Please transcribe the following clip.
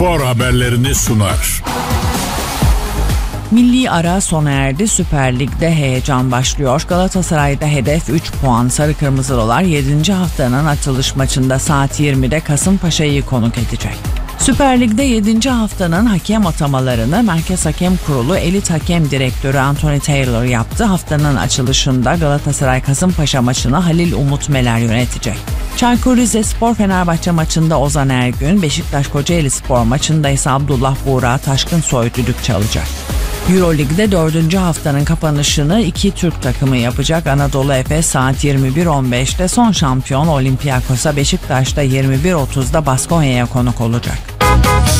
spor haberlerini sunar. Milli ara sona erdi. Süper Lig'de heyecan başlıyor. Galatasaray'da hedef 3 puan. Sarı Kırmızılılar 7. haftanın açılış maçında saat 20'de Kasımpaşa'yı konuk edecek. Süper Lig'de 7. haftanın hakem atamalarını Merkez Hakem Kurulu Elit Hakem Direktörü Anthony Taylor yaptı. Haftanın açılışında Galatasaray Kasımpaşa maçını Halil Umut Meler yönetecek. Çaykur Rizespor Fenerbahçe maçında Ozan Ergün, Beşiktaş Kocaelispor maçında ise Abdullah Buğra Taşkınsoy düdük çalacak. Euroleague'de 4. haftanın kapanışını 2 Türk takımı yapacak. Anadolu Efes saat 21.15'te son şampiyon Olympiakos'a, Beşiktaş'ta 21.30'da Baskonya'ya konuk olacak.